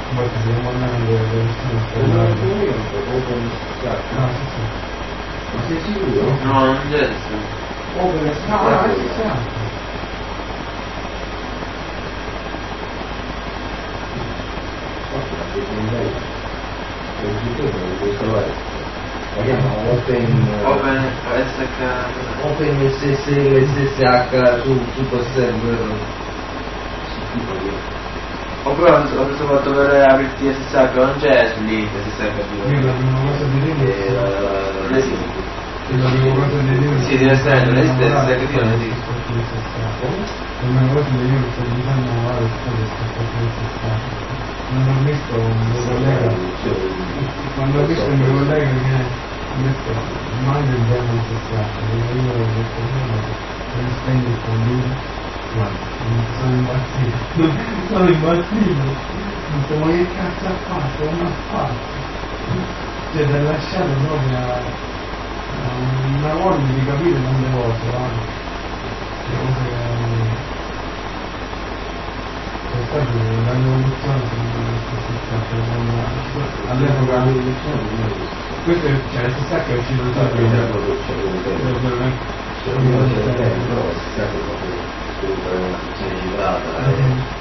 Poi stiamo andando delle persone ah, sì, sì. Ma sei sicuro? No, non c'è adesso. Open No, SSH. sì, sì. La chiamano Open SK. Open SSH su quel server. Oppure ho fatto per aprirti SSH, non c'è sul link SSH. Io la prima cosa di dire Non esiste. la prima cosa di dire Sì, deve essere, non esiste SSH, non esiste. la prima cosa di dire sto dicendo guarda non ho visto un mio collega quando ho visto il mio collega che ha detto mai del genere io ho detto non spegni il computer sono imbattito ho detto ma che cazzo ha fatto? Non ha fatto cioè ti ha lasciato proprio una voglia di capire tante cose le cose che c'è stata la rivoluzione all'epoca questo cioè SSH è uscito da